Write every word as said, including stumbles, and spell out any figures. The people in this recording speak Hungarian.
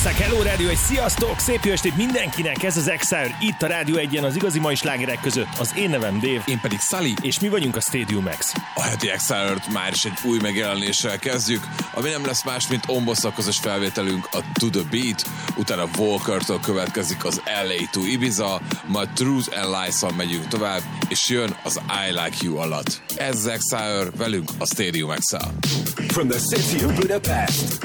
Magyarország, hello rádió, egy sziasztok, szép jó estét mindenkinek, ez az Exile, itt a Rádió egyen az igazi mai slágerek között, az én nevem Dave. Én pedig Sully. És mi vagyunk a Stadium X. A heti Exile-t már is egy új megjelenéssel kezdjük, ami nem lesz más, mint Ombosszal közös felvételünk a To The Beat, utána Walker-től következik az el á to Ibiza, majd Truth and Lies-on megyünk tovább, és jön az I Like You alatt. Ez az Exile, velünk a Stadium X-el. From the city of Budapest